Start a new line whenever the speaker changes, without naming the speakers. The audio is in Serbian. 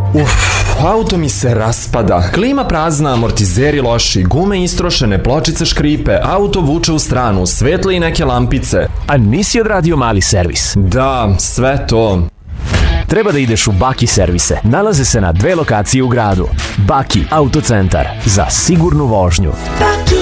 Auto mi se raspada, klima prazna, amortizeri loši, gume istrošene, pločice škripe, auto vuče u stranu, svetle i neke lampice.
A nisi odradio mali servis?
Da, sve to.
Treba da ideš u Baki servise. Nalaze se na 2 lokacije u gradu. Baki autocentar za sigurnu vožnju.